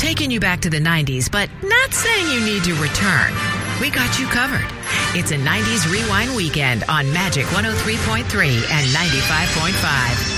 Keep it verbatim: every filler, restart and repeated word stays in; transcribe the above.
Taking you back to the nineties, but not saying you need to return. We got you covered. It's a nineties Rewind Weekend on Magic one oh three point three and ninety-five point five.